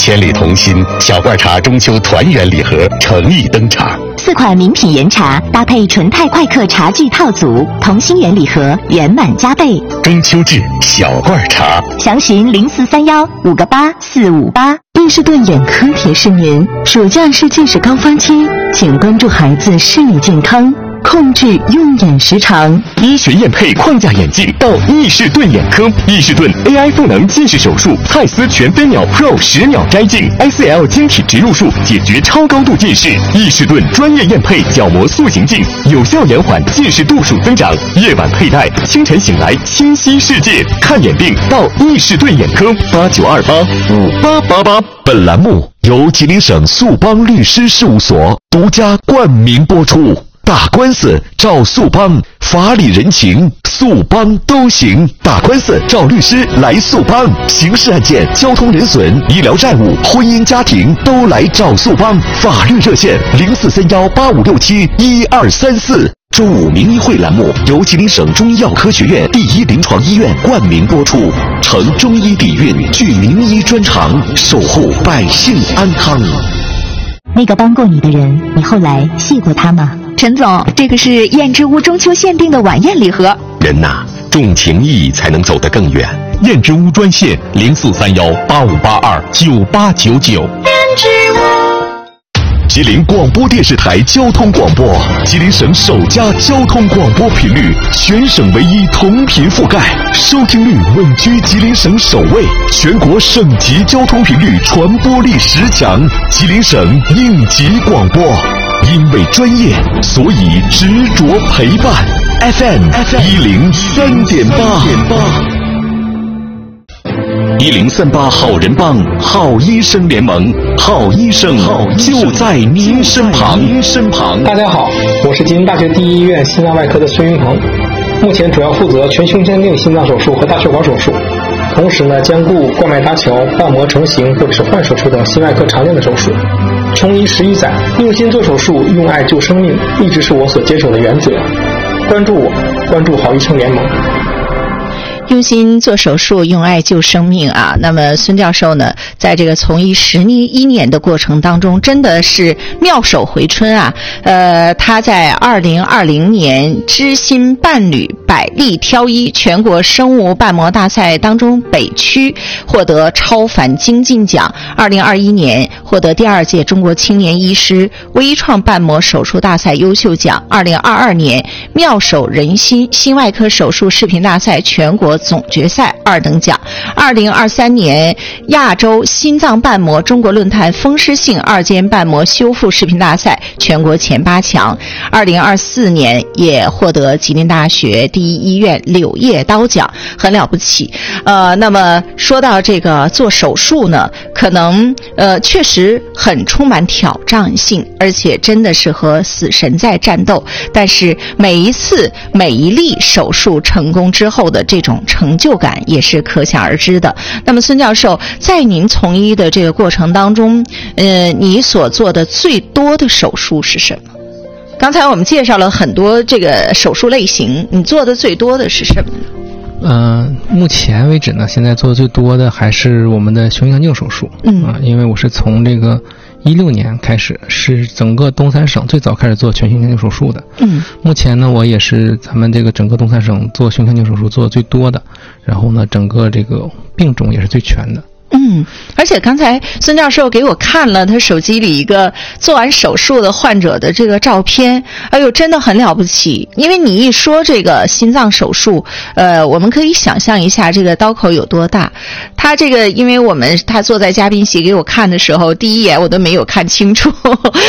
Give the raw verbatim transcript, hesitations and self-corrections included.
千里同心，小罐茶中秋团圆礼盒诚意登场。 四款名品岩茶搭配纯泰快客茶具套组，同心圆礼盒圆满加倍。 中秋至小罐茶， 详询零四三幺五个八四五八。伊士顿眼科提示您：暑假是近视高峰期，请关注孩子视力健康，控制用眼时长。 医学验配框架眼镜到伊士顿眼科，伊士顿 A I 赋能近视手术，蔡司全飞秒 Pro 十秒摘镜 ，S L 晶体植入术解决超高度近视。伊士顿专业验配角膜塑形镜，有效延缓近视度数增长。夜晚佩戴，清晨醒来清晰世界。看眼病到伊士顿眼科，八九二八五八八八。 本栏目由吉林省速邦律师事务所独家冠名播出。打官司找速邦，法理人情速邦都行。打官司找律师来速邦，刑事案件、交通人损、医疗债务、婚姻家庭都来找速邦。法律热线零四三幺八五六七一二三四。中午名医会栏目由吉林省中医药科学院第一临床医院冠名播出，承中医底蕴，具名医专长，守护百姓安康。 那个帮过你的人，你后来谢过他吗？ 陈总，这个是燕之屋中秋限定的晚宴礼盒。 人呐，重情义才能走得更远。 燕之屋专线零四三幺八五八二九八九九。 燕之屋。 吉林广播电视台交通广播，吉林省首家交通广播频率，全省唯一同频覆盖，收听率稳居吉林省首位，全国省级交通频率传播力十强，吉林省应急广播。因为专业，所以执着陪伴。F M 一零三点八。一零三八好人帮，好医生联盟，好医生就在您身旁。身旁。 大家好，我是吉林大学第一医院心脏外科的孙云鹏，目前主要负责全胸腔镜心脏手术和大血管手术，同时呢兼顾冠脉搭桥、瓣膜成型或者是换手术等心外科常见的手术。从医十余载，用心做手术，用爱救生命，一直是我所坚守的原则。关注我，关注好医生联盟。 用心做手术，用爱救生命啊！那么孙教授呢，在这个从医十一年的过程当中，真的是妙手回春啊！呃，他在二零二零年知心伴侣百力挑一全国生物瓣膜大赛当中北区获得超凡精进奖，二零二一年获得第二届中国青年医师微创瓣膜手术大赛优秀奖，二零二二年妙手仁心心外科手术视频大赛全国总决赛二等奖，二零二三年亚洲心脏瓣膜中国论坛风湿性二尖瓣膜修复视频大赛全国前八强，二零二四年也获得吉林大学第一医院柳叶刀奖，很了不起。呃，那么说到这个做手术呢，可能呃确实很充满挑战性，而且真的是和死神在战斗，但是每一次每一例手术成功之后的这种成就感也是可想而知的。那么孙教授，在您从医的这个过程当中，呃，你所做的最多的手术是什么？刚才我们介绍了很多这个手术类型，你做的最多的是什么？ 嗯、呃，目前为止呢，现在做的最多的还是我们的胸腔镜手术。嗯啊，因为我是从这个一六年开始，是整个东三省最早开始做全胸腔镜手术的。嗯，目前呢，我也是咱们这个整个东三省做胸腔镜手术做的最多的，然后呢，整个这个病种也是最全的。 嗯，而且刚才孙教授给我看了他手机里一个做完手术的患者的这个照片，哎呦，真的很了不起。因为你一说这个心脏手术，呃，我们可以想象一下这个刀口有多大。他这个，因为我们他坐在嘉宾席给我看的时候，第一眼我都没有看清楚，